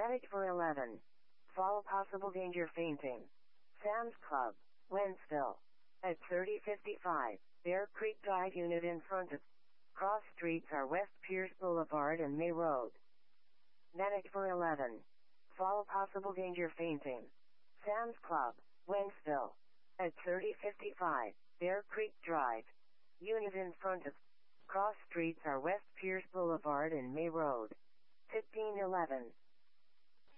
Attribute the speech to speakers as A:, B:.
A: Medic for 11. Follow possible danger fainting. Sam's Club, Wentzville. At 3055, Bear Creek Guide Unit in front of. Cross streets are West Pierce Boulevard and May Road. Medic for 11. Follow possible danger fainting. Sam's Club, Wentzville. At 3055, Bear Creek Drive. Unit in front of. Cross streets are West Pierce Boulevard and May Road. 1511.